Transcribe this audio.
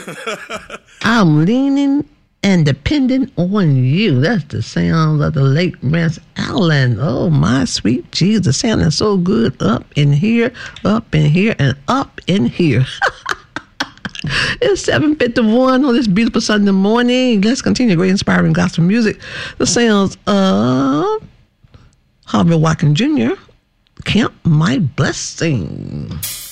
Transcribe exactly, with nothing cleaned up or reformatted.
I'm leaning and depending on you. That's the sound of the late Rance Allen. Oh, my sweet Jesus. Sounding so good up in here, up in here, and up in here. It's seven fifty-one on this beautiful Sunday morning. Let's continue great inspiring gospel music. The sounds of Harvey Watkins Junior Count My Blessing.